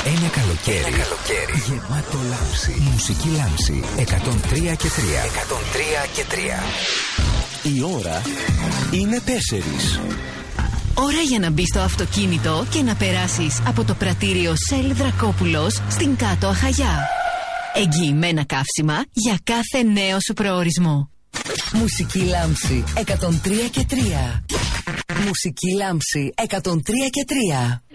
Ένα καλοκαίρι γεμάτο λάμψη. Μουσική λάμψη 103 και 3. 103 και 3. Η ώρα είναι 4. Ώρα για να μπεις στο αυτοκίνητο και να περάσεις από το πρατήριο Shell Δρακόπουλος στην Κάτω Αχαγιά. Εγγυημένα καύσιμα για κάθε νέο σου προορισμό. Μουσική λάμψη 103 και 3. Μουσική λάμψη 103 και 3.